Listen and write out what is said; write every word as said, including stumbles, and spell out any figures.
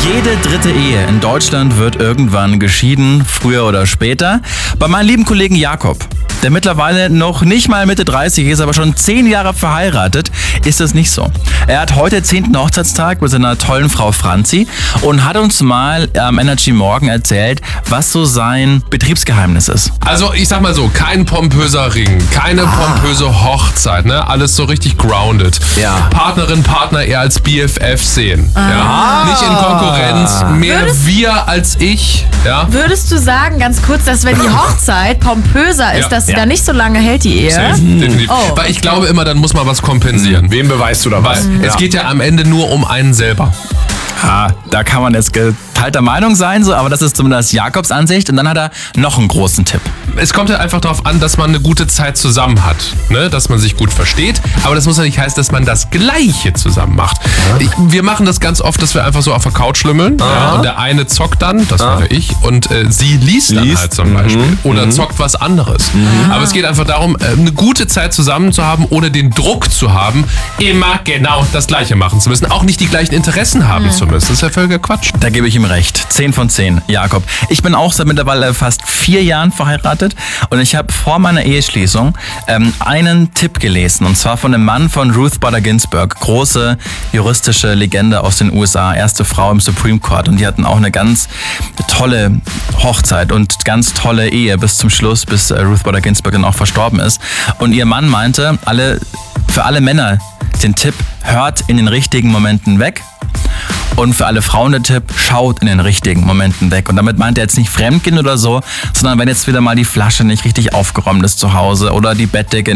Jede dritte Ehe in Deutschland wird irgendwann geschieden, früher oder später. Bei meinem lieben Kollegen Jakob, der mittlerweile noch nicht mal Mitte dreißig ist, aber schon zehn Jahre verheiratet, ist das nicht so. Er hat heute zehnten Hochzeitstag mit seiner tollen Frau Franzi und hat uns mal am Energy Morgen erzählt, was so sein Betriebsgeheimnis ist. Also ich sag mal so, kein pompöser Ring, keine ah. pompöse Hochzeit, ne? Alles so richtig grounded. Ja. Partnerin, Partner eher als B F F sehen. Ah. Ja? Nicht in Konkurrenz, mehr Würdest, wir als ich. Ja? Würdest du sagen, ganz kurz, dass wenn die Hochzeit pompöser ist, Ja. dass sie Ja. da nicht so lange hält, die Ehe? Safe, definitiv. Oh, Weil ich glaube immer, dann muss man was kompensieren. Wem beweist du da was? Weil es geht ja am Ende nur um einen selber. Ha, da kann man jetzt geteilter Meinung sein, so, aber das ist zumindest Jakobs Ansicht. Und dann hat er noch einen großen Tipp. Es kommt ja einfach darauf an, dass man eine gute Zeit zusammen hat, ne? Dass man sich gut versteht. Aber das muss ja nicht heißen, dass man das Gleiche zusammen macht. Ich, wir machen das ganz oft, dass wir einfach so auf der Couch schlümmeln. Ja, und der eine zockt dann, das wäre ich, und äh, sie liest dann Liest. halt zum Beispiel. Mhm. Oder Mhm. zockt was anderes. Aber es geht einfach darum, äh, eine gute Zeit zusammen zu haben, ohne den Druck zu haben, immer genau das Gleiche machen zu müssen. Auch nicht die gleichen Interessen haben zu müssen. Das ist ja völliger Quatsch. Da gebe ich ihm recht. zehn von zehn, Jakob. Ich bin auch seit mittlerweile fast vier Jahren verheiratet und ich habe vor meiner Eheschließung ähm, einen Tipp gelesen, und zwar von einem Mann von Ruth Bader Ginsburg, große juristische Legende aus den U S A, erste Frau im Supreme Court, und die hatten auch eine ganz tolle Hochzeit und ganz tolle Ehe bis zum Schluss, bis äh, Ruth Bader Ginsburg dann auch verstorben ist. Und ihr Mann meinte, alle, für alle Männer den Tipp, hört in den richtigen Momenten weg. Und für alle Frauen der Tipp, schaut in den richtigen Momenten weg. Und damit meint er jetzt nicht Fremdgehen oder so, sondern wenn jetzt wieder mal die Flasche nicht richtig aufgeräumt ist zu Hause oder die Bettdecke